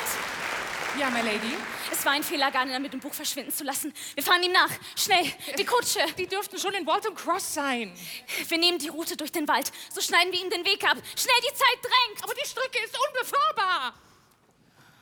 Ja, my lady. Es war ein Fehler, Gardiner mit dem Buch verschwinden zu lassen. Wir fahren ihm nach. Schnell, die Kutsche. Die dürften schon in Waltham Cross sein. Wir nehmen die Route durch den Wald. So schneiden wir ihm den Weg ab. Schnell, die Zeit drängt. Aber die Strecke ist unbefahrbar.